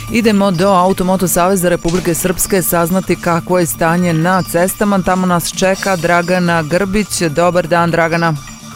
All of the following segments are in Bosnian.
Idemo do Automoto Saveza Republike Srpske saznati kakvo je stanje na cestama. Tamo nas čeka Dragana Grbić. Dobar dan, Dragana.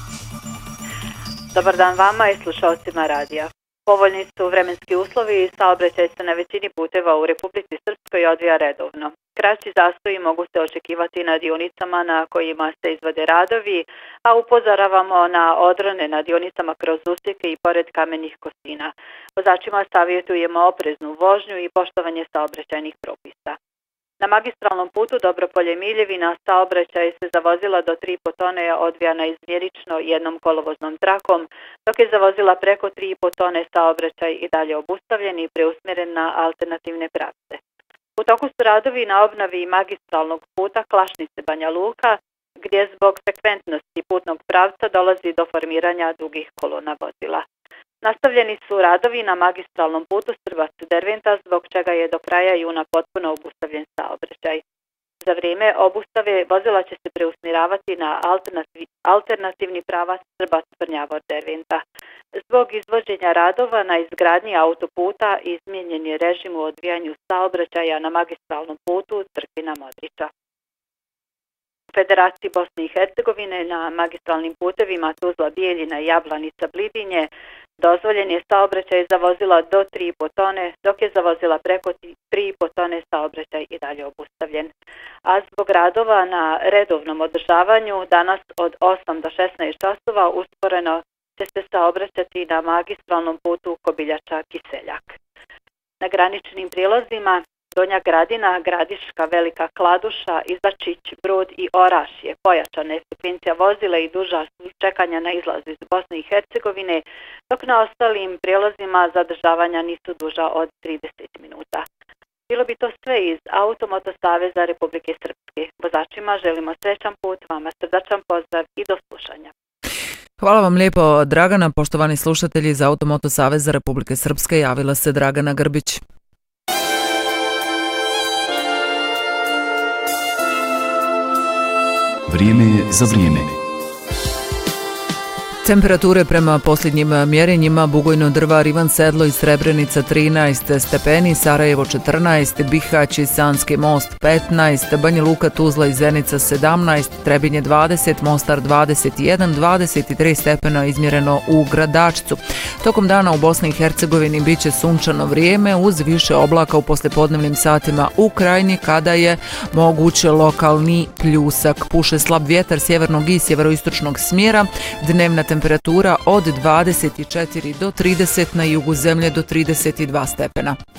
Dobar dan vama i slušalcima radija. Povoljni su vremenski uslovi i saobraćaj se na većini puteva u Republici Srpskoj odvija redovno. Kraći zastoji mogu se očekivati na dionicama na kojima se izvode radovi, a upozoravamo na odrone na dionicama kroz usjeke i pored kamenih kosina. Vozačima savjetujemo opreznu vožnju i poštovanje saobraćajnih propisa. Na magistralnom putu Dobropolje-Miljevina saobraćaj se za vozila do 3,5 tone odvija naizmjerično jednom kolovoznom trakom, dok je za vozila preko 3,5 tone saobraćaj i dalje obustavljen i preusmjeren na alternativne pravce. U toku su radovi na obnovi magistralnog puta Klašnice-Banja Luka, gdje zbog frekventnosti putnog pravca dolazi do formiranja dugih kolona vozila. Nastavljeni su radovi na magistralnom putu Srbac-Derventa, zbog čega je do kraja juna potpuno obustavljen saobraćaj. Za vrijeme obustave vozila će se preusmjeravati na alternativni pravac Srbac-Brnjavor-Derventa. Zbog izvođenja radova na izgradnji autoputa izmijenjen je režim u odvijanju saobraćaja na magistralnom putu Trpina-Modriča. U Federaciji Bosne i Hercegovine na magistralnim putevima Tuzla-Bijeljina i Jablanica-Blidinje dozvoljen je saobraćaj za vozila do 3,5 tone, dok je za vozila preko 3,5 tone saobraćaj i dalje obustavljen. A zbog radova na redovnom održavanju danas od 8 do 16 časova usporeno će se saobraćati na magistralnom putu Kobiljača-Kiseljak. Na graničnim prilazima Donja Gradina, Gradiška, Velika Kladuša, Izačić, Brod i Orašje pojačana je frekvencija vozila i duža čekanja na izlazu iz Bosne i Hercegovine, dok na ostalim prilazima zadržavanja nisu duža od 30 minuta. Bilo bi to sve iz Automoto Saveza Republike Srpske. Vozačima želimo srećan put, vama srdačan pozdrav i do slušanja. Hvala vam lijepo, Dragana. Poštovani slušatelji, iz Automoto Saveza Republike Srpske javila se Dragana Grbić. Vrijeme je za vrijeme. Temperature prema posljednjim mjerenjima: Bugojno Drvar, Ivan Sedlo i Srebrenica 13 stepeni, Sarajevo 14, Bihać i Sanski Most 15, Banja Luka, Tuzla i Zenica 17, Trebinje 20, Mostar 21, 23 stepena izmjereno u Gradačcu. Tokom dana u Bosni i Hercegovini bit će sunčano vrijeme uz više oblaka u poslijepodnevnim satima u Krajini, kada je moguće lokalni pljusak. Puše slab vjetar sjevernog i sjeveroistočnog smjera. Dnevna temperatura od 24 do 30, na jugu zemlje do 32 stepena.